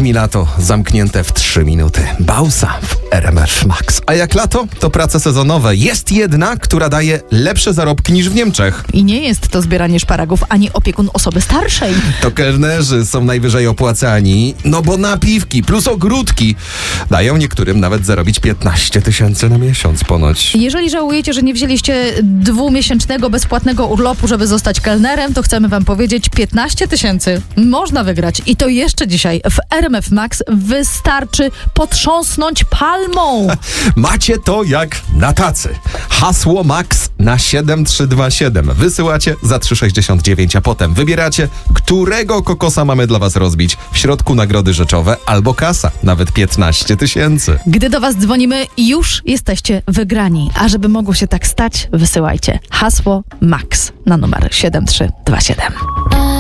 brzmi lato zamknięte w 3 minuty. Bausa w RMF Max. A jak lato, to prace sezonowe. Jest jedna, która daje lepsze zarobki niż w Niemczech. I nie jest to zbieranie szparagów ani opiekun osoby starszej. To kelnerzy są najwyżej opłacani, no bo napiwki plus ogródki dają niektórym nawet zarobić 15 000 na miesiąc ponoć. Jeżeli żałujecie, że nie wzięliście 2-miesięcznego bezpłatnego urlopu, żeby zostać kelnerem, to chcemy wam powiedzieć, 15 000 można wygrać. I to jeszcze dzisiaj w RMF Max wystarczy potrząsnąć palmą. Macie to jak na tacy. Hasło Max na 7327. Wysyłacie za 3,69, a potem wybieracie, którego kokosa mamy dla was rozbić. W środku nagrody rzeczowe albo kasa, nawet 15 000. Gdy do was dzwonimy, już jesteście wygrani. A żeby mogło się tak stać, wysyłajcie hasło Max na numer 7327.